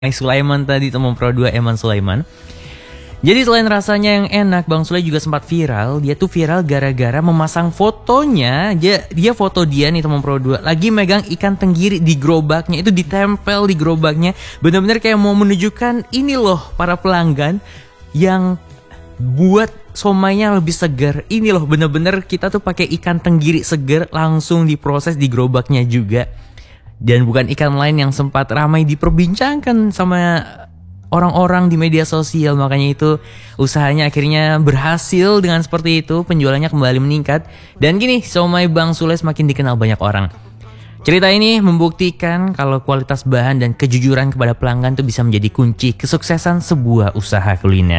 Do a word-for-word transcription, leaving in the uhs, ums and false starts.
Sulaiman tadi, Temon Pro dua Eman Sulaiman. Jadi selain rasanya yang enak, Bang Sule juga sempat viral. Dia tuh viral gara-gara memasang fotonya. Dia, dia foto dia nih Temon Pro dua lagi megang ikan tenggiri di gerobaknya. Itu ditempel di gerobaknya. Bener-bener kayak mau menunjukkan ini loh para pelanggan yang buat somainya lebih segar. Ini loh bener-bener kita tuh pakai ikan tenggiri segar langsung diproses di gerobaknya juga. Dan bukan ikan lain yang sempat ramai diperbincangkan sama orang-orang di media sosial. Makanya itu usahanya akhirnya berhasil dengan seperti itu. Penjualannya kembali meningkat. Dan gini, somai Bang Sule semakin dikenal banyak orang. Cerita ini membuktikan kalau kualitas bahan dan kejujuran kepada pelanggan itu bisa menjadi kunci kesuksesan sebuah usaha kuliner.